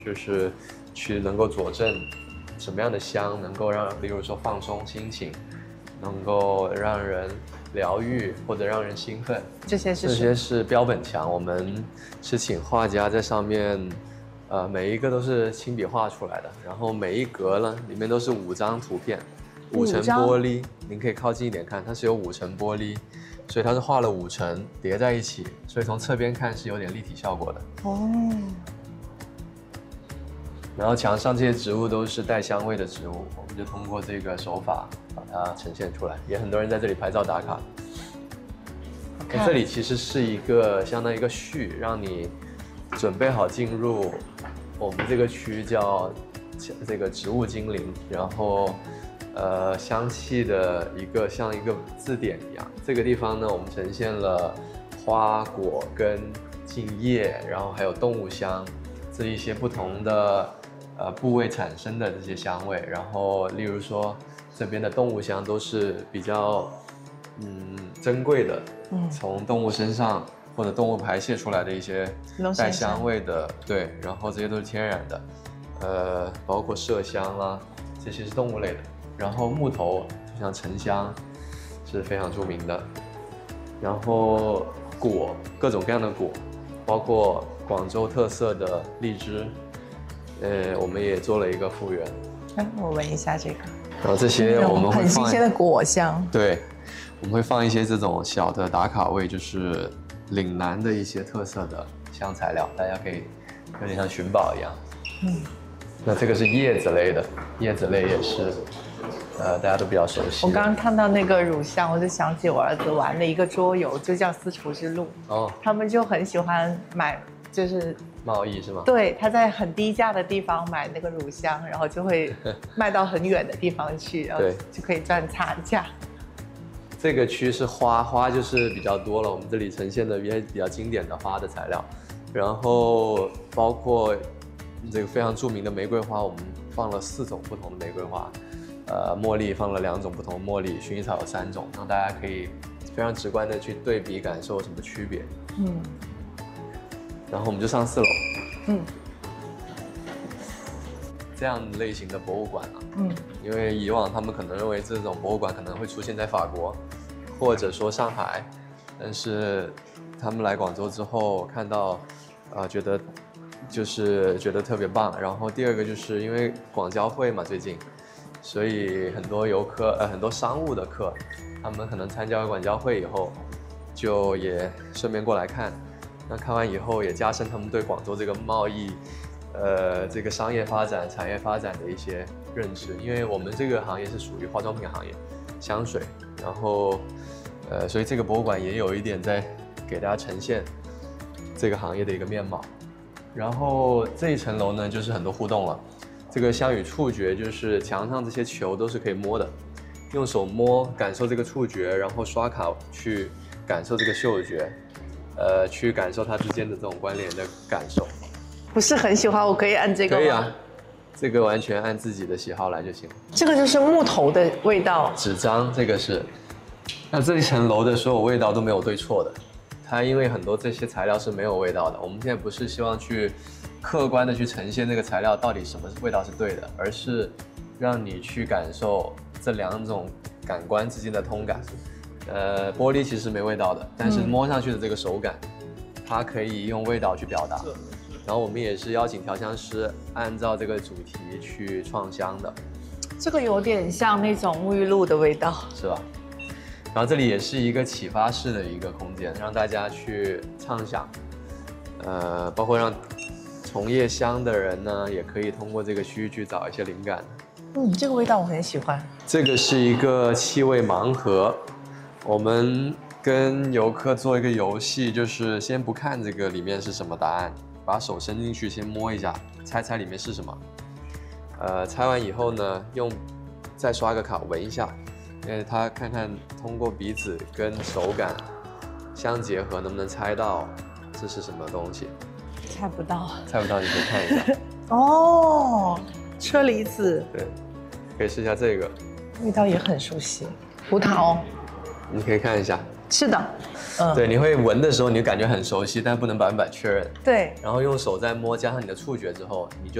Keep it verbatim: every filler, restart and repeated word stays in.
就是去能够佐证什么样的香能够让，比如说放松心情，能够让人疗愈或者让人兴奋。 这些是这些是标本墙，我们是请画家在上面，呃，每一个都是亲笔画出来的，然后每一格呢里面都是五张图片，五层玻璃，您可以靠近一点看，它是有五层玻璃。所以它是画了五层叠在一起，所以从侧边看是有点立体效果的。哦。然后墙上这些植物都是带香味的植物，我们就通过这个手法把它呈现出来。也很多人在这里拍照打卡。那这里其实是一个相当于一个序，让你准备好进入我们这个区叫这个植物精灵，然后。呃，香气的一个像一个字典一样，这个地方呢，我们呈现了花果跟茎叶，然后还有动物香，这一些不同的呃部位产生的这些香味。然后，例如说这边的动物香都是比较嗯珍贵的，嗯，从动物身上或者动物排泄出来的一些带香味的，对，然后这些都是天然的，呃，包括麝香啦，这些是动物类的。然后木头就像沉香是非常著名的，然后果各种各样的果，包括广州特色的荔枝，呃，我们也做了一个复原。 哎，我闻一下这个。 然后这些我们会放很新鲜的果香。 对，我们会放一些这种小的打卡位，就是岭南的一些特色的香材料，大家可以有点像寻宝一样。嗯。那这个是叶子类的，叶子类也是。呃，大家都比较熟悉。 我刚刚看到那个乳香，我就想起我儿子玩了一个桌游，就叫《私厨之路》。哦。他们就很喜欢买，就是贸易是吗？ 对，他在很低价的地方买那个乳香，然后就会卖到很远的地方去，然后就可以赚差价。 这个区是花，花就是比较多了。我们这里呈现的也比较经典的花的材料，然后包括这个非常著名的玫瑰花，我们放了四种不同的玫瑰花。呃，茉莉放了两种不同茉莉，薰衣草有三种，让大家可以非常直观的去对比感受有什么区别。嗯。然后我们就上四楼。嗯。这样类型的博物馆啊，嗯，因为以往他们可能认为这种博物馆可能会出现在法国，或者说上海，但是他们来广州之后看到，啊、呃，觉得就是觉得特别棒。然后第二个就是因为广交会嘛，最近。所以很多游客，呃，很多商务的客，他们可能参加完广交会以后，就也顺便过来看。那看完以后，也加深他们对广州这个贸易，呃，这个商业发展、产业发展的一些认知。因为我们这个行业是属于化妆品行业，香水，然后，呃，所以这个博物馆也有一点在给大家呈现这个行业的一个面貌。然后这一层楼呢，就是很多互动了。这个香与触觉就是墙上这些球都是可以摸的，用手摸感受这个触觉，然后刷卡去感受这个嗅觉，呃，去感受它之间的这种关联的感受。 不是很喜欢，我可以按这个吗？ 可以啊，这个完全按自己的喜好来就行了。 这个就是木头的味道， 纸张这个是。那这一层楼的所有味道都没有对错的，它因为很多这些材料是没有味道的。我们现在不是希望去。客观的去呈现这个材料到底什么味道是对的，而是让你去感受这两种感官之间的通感。呃，玻璃其实没味道的，但是摸上去的这个手感，嗯、它可以用味道去表达。然后我们也是邀请调香师按照这个主题去创香的。 这个有点像那种沐浴露的味道， 是吧？然后这里也是一个启发式的一个空间，让大家去畅想，呃，包括让。从业香的人呢，也可以通过这个区域去找一些灵感。 嗯，这个味道我很喜欢。 这个是一个气味盲盒，我们跟游客做一个游戏，就是先不看这个里面是什么答案，把手伸进去先摸一下，猜猜里面是什么。呃，猜完以后呢，用再刷个卡闻一下，因为他看看通过鼻子跟手感相结合，能不能猜到这是什么东西。 猜不到， 猜不到你可以看一下。 哦，车厘子。 对，可以试一下这个， 味道也很熟悉。葡萄， 你可以看一下。 是的， 嗯， 对，你会闻的时候，你就感觉很熟悉，但不能百分百确认。 对。 然后用手在摸，加上你的触觉之后，你就